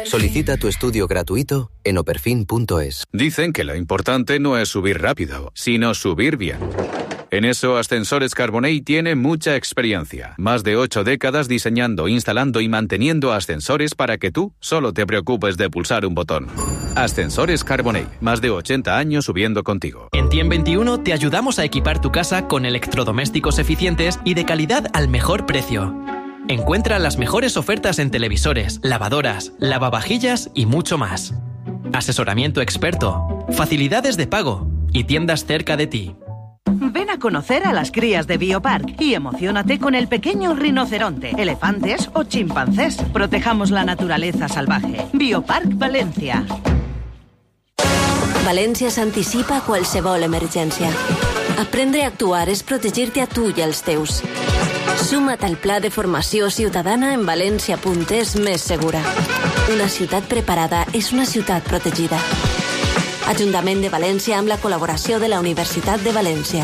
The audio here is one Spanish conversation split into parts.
Solicita tu estudio gratuito en operfin.es. Dicen que lo importante no es subir rápido, sino subir bien. En eso, Ascensores Carbonell tiene mucha experiencia. Más de 8 décadas diseñando, instalando y manteniendo ascensores para que tú solo te preocupes de pulsar un botón. Ascensores Carbonell. Más de 80 años subiendo contigo. En Tiem21 te ayudamos a equipar tu casa con electrodomésticos eficientes y de calidad al mejor precio. Encuentra las mejores ofertas en televisores, lavadoras, lavavajillas y mucho más. Asesoramiento experto, facilidades de pago y tiendas cerca de ti. Ven a conocer a las crías de Biopark y emociónate con el pequeño rinoceronte, elefantes o chimpancés. Protejamos la naturaleza salvaje. Biopark València. València s'anticipa a qualsevol emergència. Aprendre a actuar és protegir-te a tu i als teus. Suma't al pla de formació ciutadana en valencia.es més segura. Una ciutat preparada és una ciutat protegida. Ajuntament de València amb la colaboració de la Universitat de València.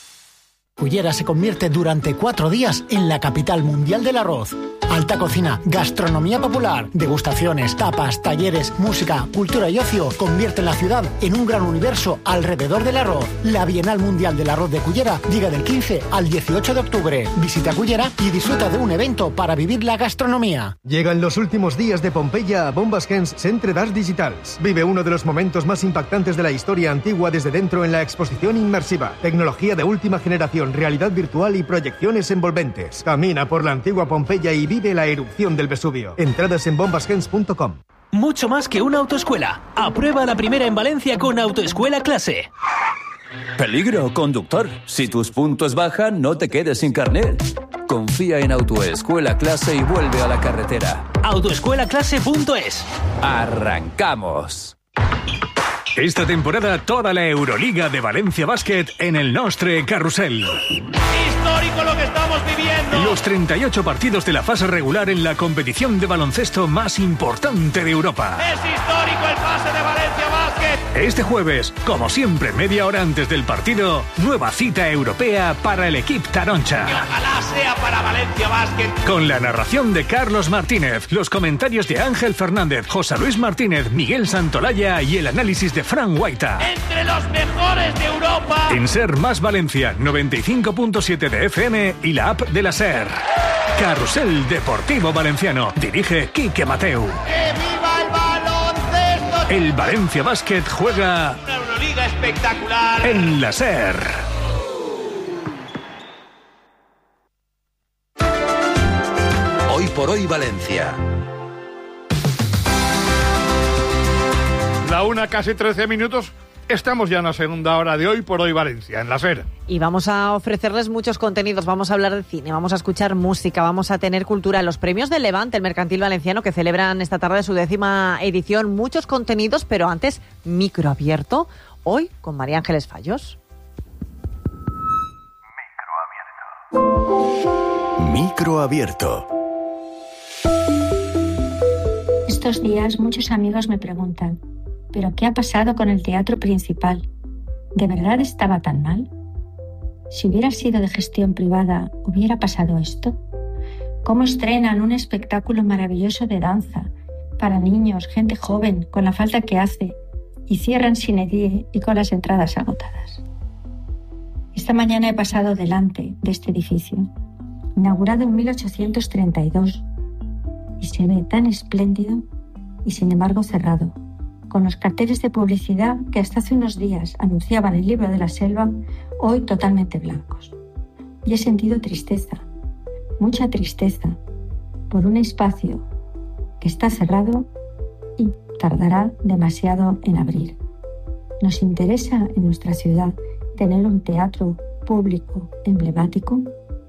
Cullera se convierte durante 4 días en la capital mundial del arroz. Alta cocina, gastronomía popular, degustaciones, tapas, talleres, música, cultura y ocio convierten la ciudad en un gran universo alrededor del arroz. La Bienal Mundial del Arroz de Cullera llega del 15 al 18 de octubre. Visita Cullera y disfruta de un evento para vivir la gastronomía. Llegan los últimos días de Pompeya a Bombas Gens Centre d'Arts Digitals. Vive uno de los momentos más impactantes de la historia antigua desde dentro en la exposición inmersiva. Tecnología de última generación, realidad virtual y proyecciones envolventes. Camina por la antigua Pompeya y vive la erupción del Vesubio. Entradas en bombasgens.com. Mucho más que una autoescuela. Aprueba la primera en Valencia con Autoescuela Clase. Peligro, conductor. Si tus puntos bajan, no te quedes sin carnet. Confía en Autoescuela Clase y vuelve a la carretera. Autoescuelaclase.es. ¡Arrancamos! Esta temporada toda la Euroliga de Valencia Basket en el Nostre Carrusel. Histórico lo que estamos viviendo. Los 38 partidos de la fase regular en la competición de baloncesto más importante de Europa. Es histórico el pase de Valencia Basket. Este jueves, como siempre, media hora antes del partido, nueva cita europea para el equipo taroncha. Y ojalá sea para Valencia Basket. Con la narración de Carlos Martínez, los comentarios de Ángel Fernández, José Luis Martínez, Miguel Santolaya y el análisis de Fran Guaita. Entre los mejores de Europa. En Ser Más Valencia, 95.7 de FM y la app de la Ser. Carrusel Deportivo Valenciano. Dirige Quique Mateu. ¡Que viva el baloncesto! El Valencia Basket juega una Euroliga espectacular en la Ser. Hoy por hoy Valencia. La 1, casi 13 minutos. Estamos ya en la segunda hora de Hoy por Hoy Valencia, en la SER. Y vamos a ofrecerles muchos contenidos. Vamos a hablar de cine, vamos a escuchar música, vamos a tener cultura. Los premios de Levante, el mercantil valenciano, que celebran esta tarde su 10ª edición. Muchos contenidos, pero antes, micro abierto. Hoy con María Ángeles Fallos. Micro abierto. Estos días muchos amigos me preguntan: ¿pero qué ha pasado con el teatro principal? ¿De verdad estaba tan mal? Si hubiera sido de gestión privada, ¿hubiera pasado esto? ¿Cómo estrenan un espectáculo maravilloso de danza para niños, gente joven, con la falta que hace, y cierran sin edie y con las entradas agotadas? Esta mañana he pasado delante de este edificio, inaugurado en 1832, y se ve tan espléndido y sin embargo cerrado, con los carteles de publicidad que hasta hace unos días anunciaban el libro de la selva, hoy totalmente blancos. Y he sentido tristeza, mucha tristeza, por un espacio que está cerrado y tardará demasiado en abrir. ¿Nos interesa en nuestra ciudad tener un teatro público emblemático?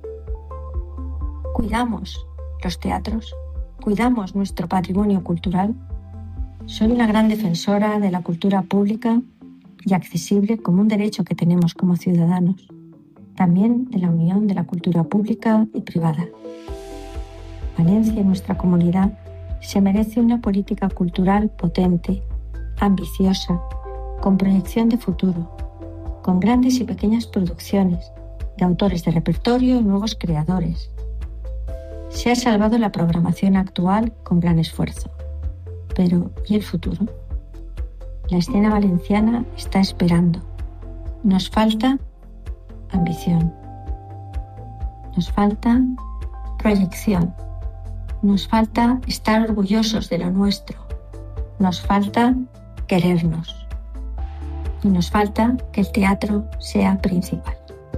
¿Cuidamos los teatros? ¿Cuidamos nuestro patrimonio cultural? Soy una gran defensora de la cultura pública y accesible como un derecho que tenemos como ciudadanos. También de la unión de la cultura pública y privada. Valencia y nuestra comunidad se merece una política cultural potente, ambiciosa, con proyección de futuro, con grandes y pequeñas producciones, de autores de repertorio y nuevos creadores. Se ha salvado la programación actual con gran esfuerzo. Pero, ¿y el futuro? La escena valenciana está esperando. Nos falta ambición. Nos falta proyección. Nos falta estar orgullosos de lo nuestro. Nos falta querernos. Y nos falta que el teatro sea principal.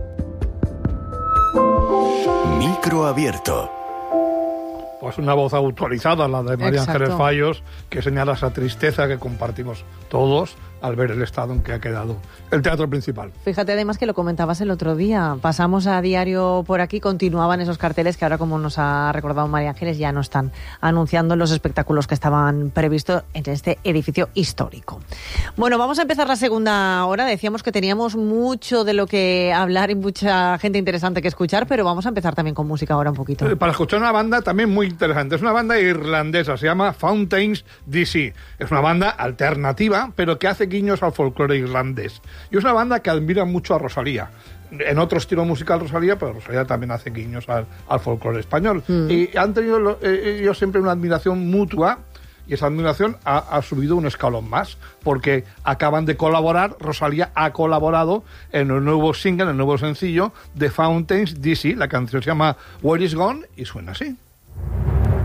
Micro abierto. Pues una voz autorizada, la de María Ángeles Fallos, que señala esa tristeza que compartimos todos al ver el estado en que ha quedado el teatro principal. Fíjate además que lo comentabas el otro día, pasamos a diario por aquí, continuaban esos carteles que ahora, como nos ha recordado María Ángeles, ya no están anunciando los espectáculos que estaban previstos en este edificio histórico. Bueno, vamos a empezar la segunda hora. Decíamos que teníamos mucho de lo que hablar y mucha gente interesante que escuchar, pero vamos a empezar también con música ahora un poquito. Para escuchar una banda también muy interesante, es una banda irlandesa, se llama Fountains DC. Es una banda alternativa, pero que hace guiños al folclore irlandés. Y es una banda que admira mucho a Rosalía. En otro estilo musical Rosalía, pero Rosalía también hace guiños al folclore español. Y han tenido ellos siempre una admiración mutua, y esa admiración ha subido un escalón más, porque acaban de colaborar, Rosalía ha colaborado en el nuevo single, el nuevo sencillo de Fountains DC. La canción se llama Where Is Gone y suena así.